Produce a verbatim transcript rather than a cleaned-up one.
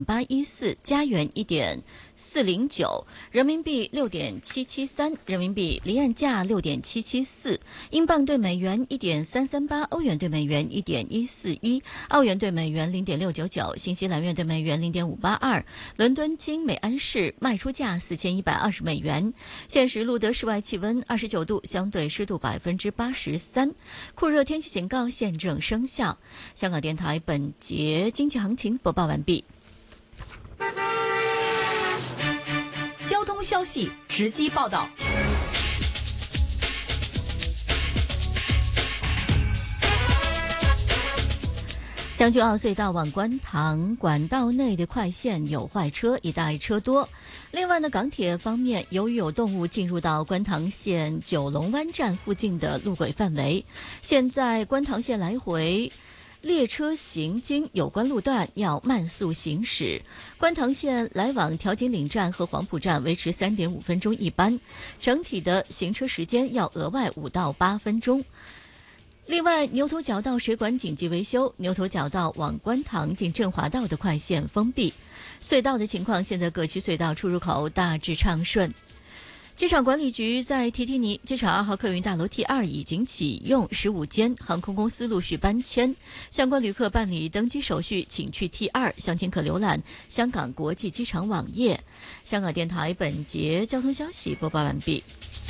八一四，加元一点四零九，人民币六点七七三，人民币离岸价六点七七四，英镑对美元一点三三八，欧元对美元一点一四一，澳元对美元零点六九九，新西兰元对美元零点五八二。伦敦金每安士卖出价四千一百二十美元。现时录得室外气温二十九度，相对湿度百分之八十三，酷热天气警告现正生效。香港电台本节经济行情播报完毕。 交通消息直击报道。 将军澳隧道往观塘管道内的快线有坏车，一带车多。另外呢，港铁方面，由于有动物进入到观塘线九龙湾站附近的路轨范围，现在观塘线来回列车行经有关路段要慢速行驶，观塘线来往调景岭站和黄埔站维持 三点五分钟一班，整体的行车时间要额外五到八分钟。另外，牛头角道水管紧急维修，牛头角道往观塘进振华道的快线封闭。隧道的情况，现在各区隧道出入口大致畅顺。机场管理局在提提尼机场二号客运大楼 T 二 已经启用十五间，航空公司陆续搬迁，相关旅客办理登机手续请去 T 二， 详情可浏览香港国际机场网页。香港电台本节交通消息播报完毕。